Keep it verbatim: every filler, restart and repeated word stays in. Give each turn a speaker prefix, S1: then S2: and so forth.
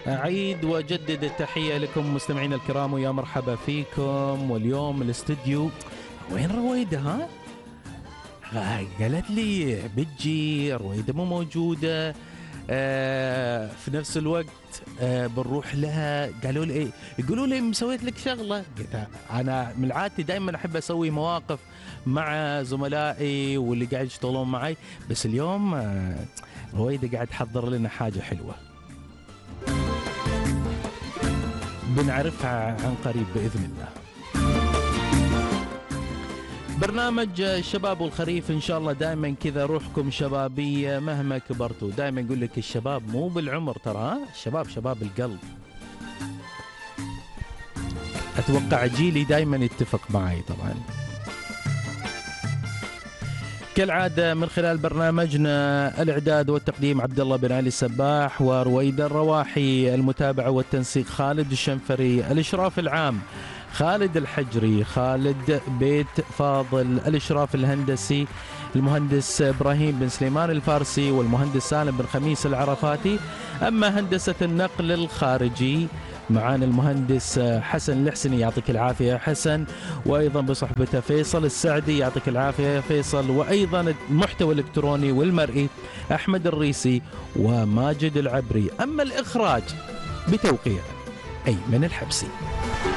S1: أعيد وأجدد التحية لكم مستمعينا الكرام ويا مرحبا فيكم. واليوم الاستديو وين رويدة؟ ها قالت لي بتجي رويدة مو موجودة. آه في نفس الوقت آه بنروح لها قالوا لي ايه، يقولوا لي مسويت لك شغله. قلت انا من عادتي دائما احب اسوي مواقف مع زملائي واللي قاعد يشتغلون معي، بس اليوم آه رويدة قاعد تحضر لنا حاجه حلوه بنعرفها عن قريب باذن الله. برنامج الشباب والخريف ان شاء الله دائما كذا روحكم شبابيه مهما كبرتوا. دائما يقول لك الشباب مو بالعمر ترى، الشباب شباب القلب. اتوقع جيلي دائما يتفق معي طبعا. كالعاده من خلال برنامجنا الاعداد والتقديم عبد الله بن علي السباح ورويدة الرواحي، المتابعه والتنسيق خالد الشنفري، الاشراف العام خالد الحجري، خالد بيت فاضل، الإشراف الهندسي المهندس إبراهيم بن سليمان الفارسي والمهندس سالم بن خميس العرفاتي. أما هندسة النقل الخارجي معانا المهندس حسن الحسني يعطيك العافية حسن، وأيضا بصحبته فيصل السعدي يعطيك العافية فيصل، وأيضا المحتوى الإلكتروني والمرئي أحمد الريسي وماجد العبري. أما الإخراج بتوقيع أيمن الحبسي.